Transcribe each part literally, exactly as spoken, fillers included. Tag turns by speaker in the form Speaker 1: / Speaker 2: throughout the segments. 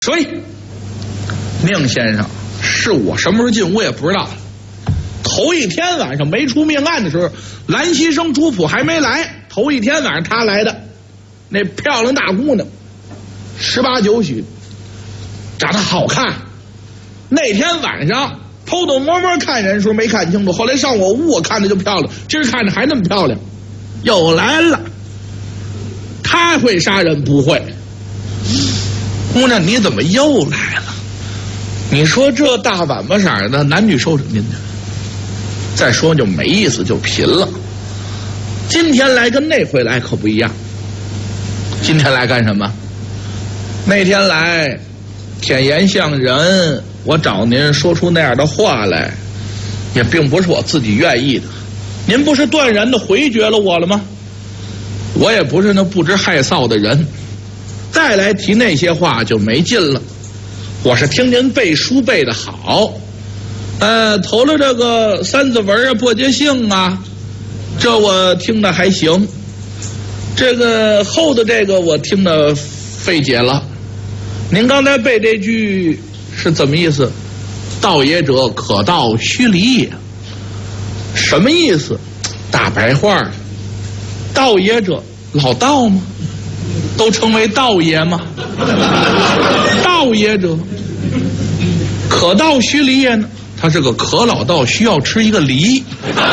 Speaker 1: 所以，宁先生是我什么时候进屋也不知道。头一天晚上没出命案的时候，兰溪生主仆还没来，头一天晚上他来的，那漂亮大姑娘，十八九许，长得好看。那天晚上偷偷摸摸看人的时候没看清楚，后来上我屋我看着就漂亮，今儿看着还那么漂亮，又来了。他会杀人不会？姑娘，你怎么又来了？你说这大晚巴色的男女授受您的，再说就没意思，就贫了。今天来跟那回来可不一样。今天来干什么？那天来舔颜像人，我找您说出那样的话来，也并不是我自己愿意的。您不是断然的回绝了我了吗？我也不是那不知害臊的人。再来提那些话就没劲了。我是听您背书背得好，呃，头了这个三字文啊、簸箕姓啊，这我听得还行。这个后的这个我听得费解了。您刚才背这句是怎么意思？道也者，可道须离也。什么意思？大白话。道也者，老道吗？都称为道爷吗？道爷者，可道须离也呢？他是个可老道，需要吃一个梨。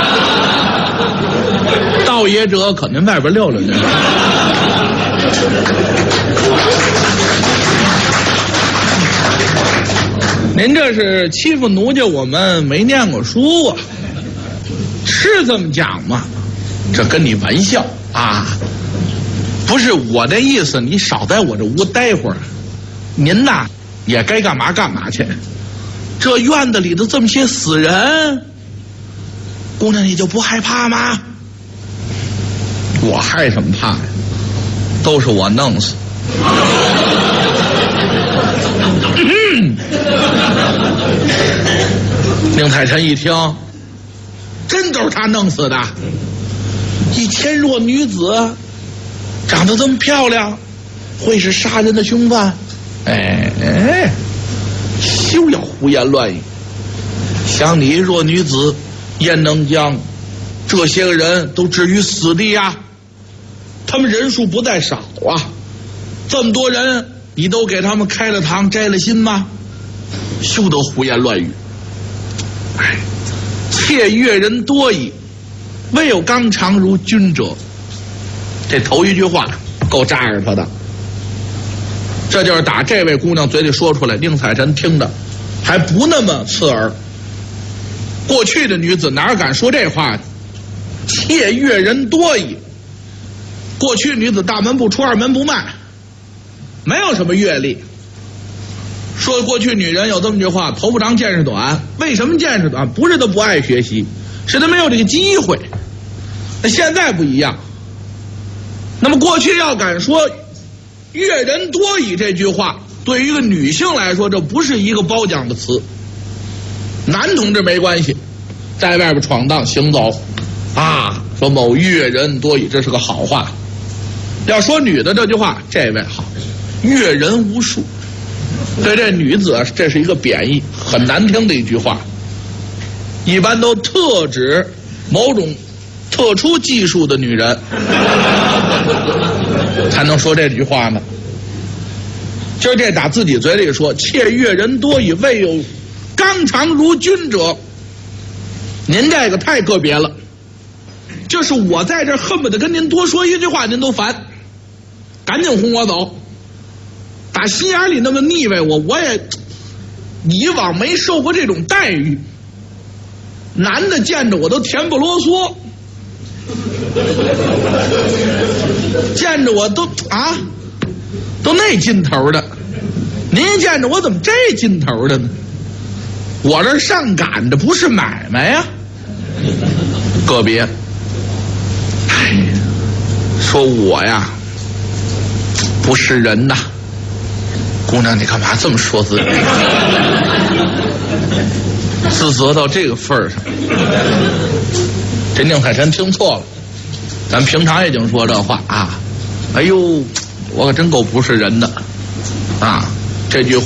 Speaker 1: 道爷者，可能外边溜溜去。您这是欺负奴家我们没念过书啊？是这么讲吗？这跟你玩笑啊！不是我的意思，你少在我这屋待会儿。您呐，也该干嘛干嘛去。这院子里的这么些死人，姑娘你就不害怕吗？我害什么怕呀？都是我弄死。宁采臣一听，真都是他弄死的。一纤弱女子长得这么漂亮，会是杀人的凶犯？哎哎，休要胡言乱语！像你弱女子，焉能将这些个人都置于死地呀？他们人数不在少啊，这么多人，你都给他们开了膛、摘了心吗？休得胡言乱语！哎，妾阅人多矣，未有刚强如君者。这头一句话够扎着他的，这就是打这位姑娘嘴里说出来，宁采臣听的还不那么刺耳。过去的女子哪敢说这话？妾阅人多矣。过去女子大门不出二门不迈，没有什么阅历。说过去女人有这么句话，头不长见识短。为什么见识短？不是她不爱学习，是她没有这个机会。那现在不一样。那么过去要敢说阅人多矣这句话，对于一个女性来说，这不是一个褒奖的词。男同志没关系，在外边闯荡行走啊，说某阅人多矣，这是个好话。要说女的这句话，这位好，阅人无数，对这女子这是一个贬义，很难听的一句话。一般都特指某种特殊技术的女人才能说这句话呢。今儿这打自己嘴里说，妾阅人多矣，未有刚强如君者。您这个太个别了，就是我在这恨不得跟您多说一句话您都烦，赶紧轰我走。打心眼里那么腻歪我，我也以往没受过这种待遇。男的见着我都恬不啰嗦，见着我都啊，都那劲头的。您见着我怎么这劲头的呢？我这上赶的不是买卖呀。个别，哎，说我呀不是人呐。姑娘，你干嘛这么说自己？自责到这个份儿上。这宁采臣听错了，咱平常也经说这话啊。哎呦，我可真够不是人的啊！ 这句话